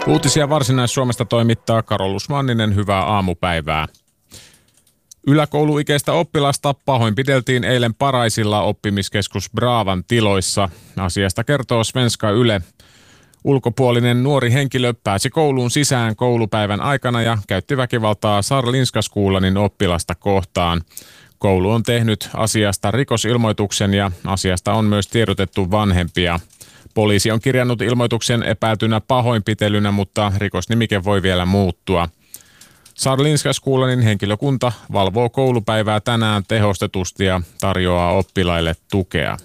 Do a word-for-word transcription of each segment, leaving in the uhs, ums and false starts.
Uutisia Varsinais-Suomesta toimittaa Karolus Manninen, hyvää aamupäivää. Yläkouluikäistä oppilasta pahoinpideltiin eilen Paraisilla oppimiskeskus Bravan tiloissa. Asiasta kertoo Svenska Yle. Ulkopuolinen nuori henkilö pääsi kouluun sisään koulupäivän aikana ja käytti väkivaltaa Sarlinska-Skoolanin oppilasta kohtaan. Koulu on tehnyt asiasta rikosilmoituksen ja asiasta on myös tiedotettu vanhempia. Poliisi on kirjannut ilmoituksen epäiltynä pahoinpitelynä, mutta rikosnimike voi vielä muuttua. Sarlinska-Skoolanin henkilökunta valvoo koulupäivää tänään tehostetusti ja tarjoaa oppilaille tukea.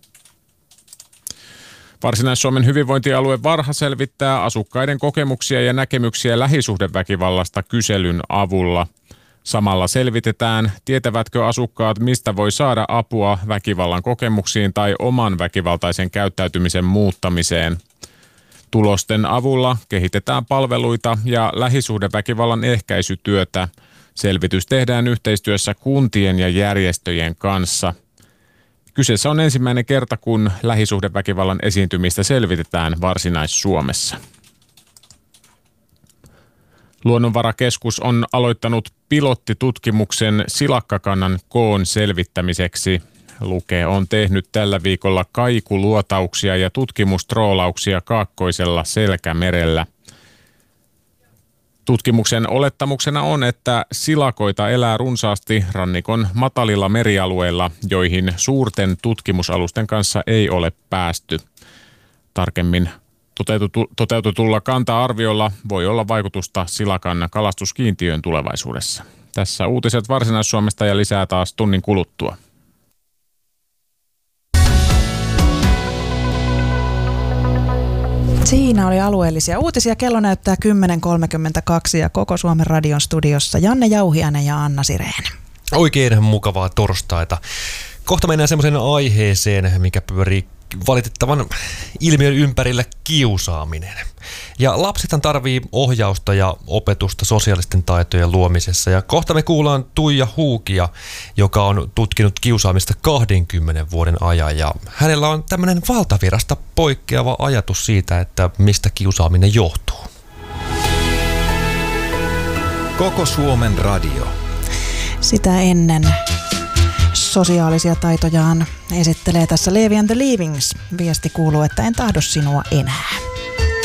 Varsinais-Suomen hyvinvointialue Varha selvittää asukkaiden kokemuksia ja näkemyksiä lähisuhdeväkivallasta kyselyn avulla. Samalla selvitetään, tietävätkö asukkaat, mistä voi saada apua väkivallan kokemuksiin tai oman väkivaltaisen käyttäytymisen muuttamiseen. Tulosten avulla kehitetään palveluita ja lähisuhdeväkivallan ehkäisytyötä. Selvitys tehdään yhteistyössä kuntien ja järjestöjen kanssa. Kyseessä on ensimmäinen kerta, kun lähisuhdeväkivallan esiintymistä selvitetään Varsinais-Suomessa. Luonnonvarakeskus on aloittanut pilottitutkimuksen silakkakannan koon selvittämiseksi. Luke on tehnyt tällä viikolla kaikuluotauksia ja tutkimustroolauksia kaakkoisella Selkämerellä. Tutkimuksen olettamuksena on, että silakoita elää runsaasti rannikon matalilla merialueilla, joihin suurten tutkimusalusten kanssa ei ole päästy. Tarkemmin toteutetulla kanta-arviolla voi olla vaikutusta silakan kalastuskiintiöön tulevaisuudessa. Tässä uutiset Varsinais-Suomesta ja lisää taas tunnin kuluttua. Siinä oli alueellisia uutisia. Kello näyttää kymmenen kolmekymmentäkaksi ja koko Suomen radion studiossa Janne Jauhiainen ja Anna Sireen. Oikein mukavaa torstaita. Kohta mennään semmoiseen aiheeseen, mikä pyörii valitettavan ilmiön ympärillä, kiusaaminen. Ja lapsethan tarvii ohjausta ja opetusta sosiaalisten taitojen luomisessa. Ja kohta me kuullaan Tuija Huukia, joka on tutkinut kiusaamista kahdenkymmenen vuoden ajan. Ja hänellä on tämmöinen valtavirasta poikkeava ajatus siitä, että mistä kiusaaminen johtuu. Koko Suomen radio. Sitä ennen sosiaalisia taitojaan esittelee tässä Levi and the Leavings. Viesti kuuluu, että en tahdo sinua enää.